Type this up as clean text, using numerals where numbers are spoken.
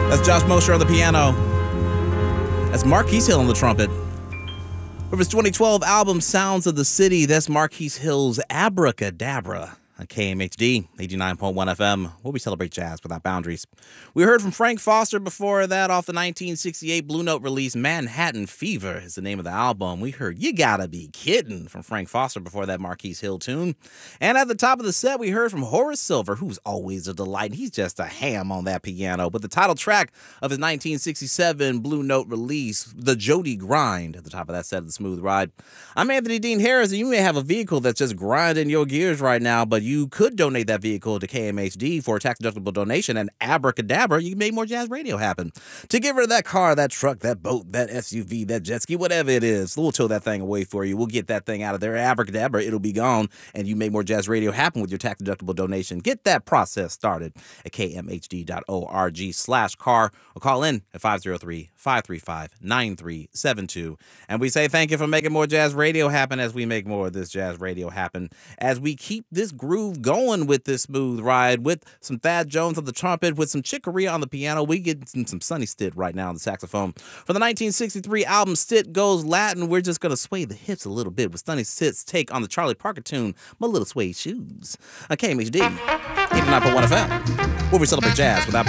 That's Josh Mosher on the piano. That's Marquise Hill on the trumpet. From his 2012 album Sounds of the City, that's Marquise Hill's Abracadabra on KMHD 89.1 FM, where we celebrate jazz without boundaries. We heard from Frank Foster before that off the 1968 Blue Note release Manhattan Fever is the name of the album. We heard You Gotta Be Kiddin' from Frank Foster before that Marquise Hill tune. And at the top of the set, we heard from Horace Silver, who's always a delight. He's just a ham on that piano. But the title track of his 1967 Blue Note release, The Jody Grind, at the top of that set of The Smooth Ride. I'm Anthony Dean Harris, and you may have a vehicle that's just grinding your gears right now, but you could donate that vehicle to KMHD for a tax-deductible donation, and abracadabra, you can make more jazz radio happen. To get rid of that car, that truck, that boat, that SUV, that jet ski, whatever it is, we'll tow that thing away for you. We'll get that thing out of there. Abracadabra, it'll be gone, and you make more jazz radio happen with your tax-deductible donation. Get that process started at kmhd.org/car or call in at 503-535-9372. And we say thank you for making more jazz radio happen as we make more of this jazz radio happen, as we keep this groove going with this smooth ride with some Thad Jones on the trumpet, with some Chick Corea on the piano. We get some Sonny Stitt right now on the saxophone. For the 1963 album Stitt Goes Latin, we're just going to sway the hips a little bit with Sonny Stitt's take on the Charlie Parker tune, My Little Suede Shoes. On KMHD 89.1 FM, where we celebrate jazz without